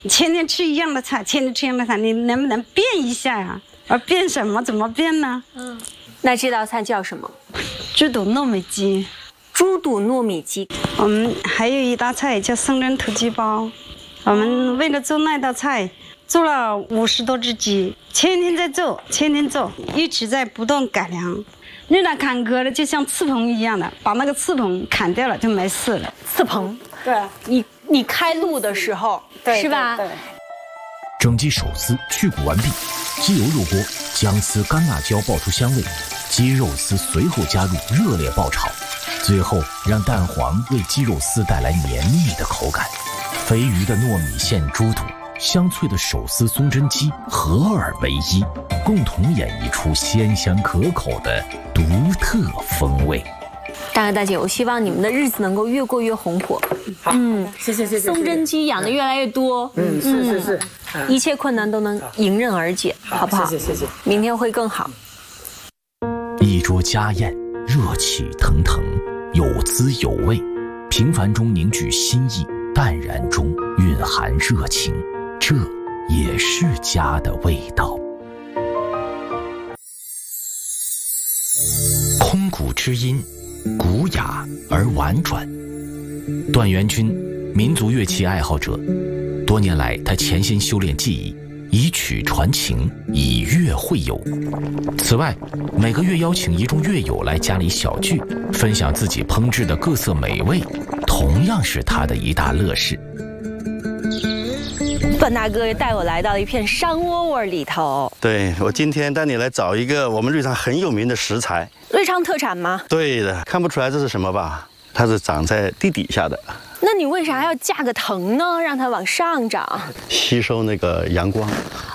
天天吃一样的菜，天天吃一样的菜，你能不能变一下呀？变什么？怎么变呢？ 那这道菜叫什么？ 猪肚糯米鸡。 猪肚糯米鸡。 我们还有一道菜叫生蒸土鸡包。我们为了做那道菜，做了50多只鸡，天天在做，天天做，一直在不断改良。遇到坎坷的，就像刺棚一样的，把那个刺棚砍掉了就没事了。 刺棚。对，你开路的时候，是吧？对。 整鸡手撕去骨完毕，鸡油入锅，姜丝、干辣椒爆出香味，鸡肉丝随后加入，热烈爆炒，最后让蛋黄为鸡肉丝带来绵密的口感。肥鱼的糯米线猪肚，香脆的手撕松针鸡合二为一，共同演绎出鲜香可口的独特风味。 大哥大姐，我希望你们的日子能够越过越红火。 好，谢谢。 松针鸡养的越来越多， 是， 一切困难都能迎刃而解，好不好？ 谢谢。 明天会更好。 一桌家宴，热气腾腾，有滋有味，平凡中凝聚心意，淡然中蕴含热情，这也是家的味道。空谷之音，古雅而婉转。段元军，民族乐器爱好者，多年来他潜心修炼技艺，以曲传情，以乐会友。此外，每个月邀请一众乐友来家里小聚，分享自己烹制的各色美味，同样是他的一大乐事。 段大哥带我来到一片山窝窝里头。 对，我今天带你来找一个我们瑞昌很有名的食材。 瑞昌特产吗？ 对的，看不出来这是什么吧？它是长在地底下的。 那你为啥要架个藤呢？让它往上长， 吸收那个阳光。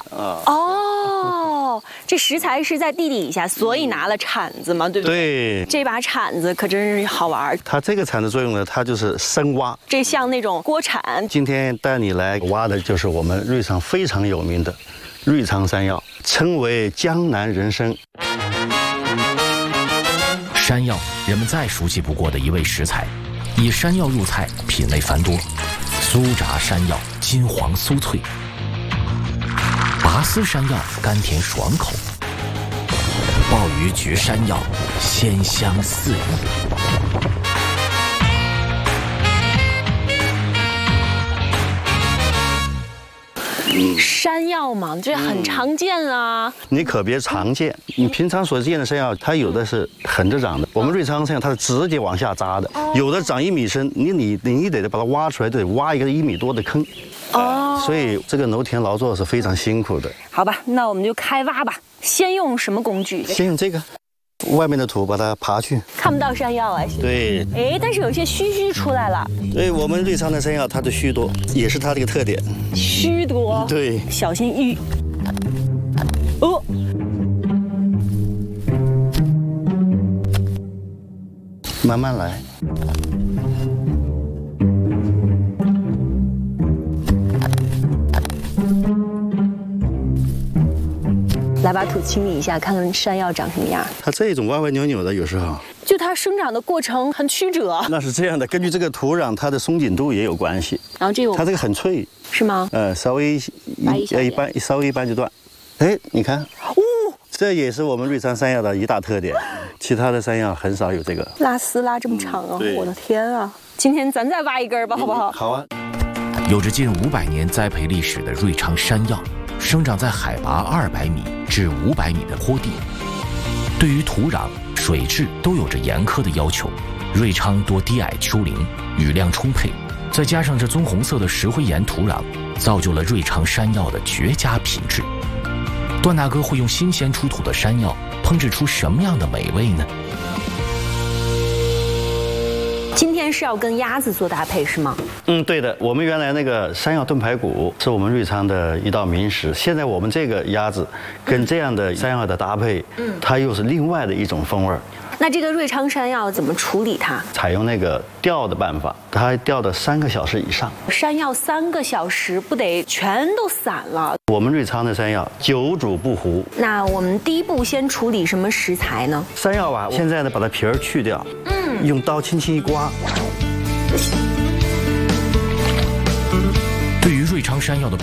哦，这食材是在地底下，所以拿了铲子嘛，对不对？ 对。 这把铲子可真是好玩。 它这个铲子作用呢，它就是深挖。 这像那种锅铲。 今天带你来挖的就是我们瑞昌非常有名的瑞昌山药，称为江南人参。 山药，人们再熟悉不过的一味食材，以山药入菜，品类繁多。酥炸山药，金黄酥脆；拔丝山药，甘甜爽口；鲍鱼焗山药，鲜香四溢。 山药嘛，这很常见啊。 你可别常见，你平常所见的山药，它有的是横着长的，我们瑞昌山药它是直接往下扎的，有的长1米深，你得把它挖出来，得挖一个1米多的坑。所以这个农田劳作是非常辛苦的。 好吧，那我们就开挖吧。先用什么工具？ 先用这个。外面的土把它爬去， 看不到山药啊。 对， 哎，但是有些须出来了。 对，我们瑞昌的山药它的须多，也是它这个特点。 须多。 对， 小心淤。哦， 慢慢来。 来把土清理一下，看看山药长什么样。 它这种歪歪扭扭的，有时候就它生长的过程很曲折。 那是这样的，根据这个土壤，它的松紧度也有关系。 然后这个它这个很脆， 是吗？ 稍微稍微一般就断。哎，你看，这也是我们瑞昌山药的一大特点，其他的山药很少有这个拉丝拉这么长啊！我的天啊！今天咱再挖一根吧，好不好？ 好啊。 有着近500年栽培历史的瑞昌山药，生长在海拔200米至500米的坡地，对于土壤、水质都有着严苛的要求。瑞昌多低矮丘陵，雨量充沛，再加上这棕红色的石灰岩土壤，造就了瑞昌山药的绝佳品质。段大哥会用新鲜出土的山药烹制出什么样的美味呢？ 今天是要跟鸭子做搭配是吗？ 对的，我们原来那个山药炖排骨是我们瑞昌的一道名食，现在我们这个鸭子跟这样的山药的搭配，它又是另外的一种风味。 那这个瑞昌山药怎么处理它？ 采用那个吊的办法，它吊的3个小时以上。 山药3个小时不得全都散了？ 我们瑞昌的山药久煮不糊。 那我们第一步先处理什么食材呢？ 山药吧，现在呢把它皮儿去掉，用刀轻轻一刮。 对于瑞昌山药的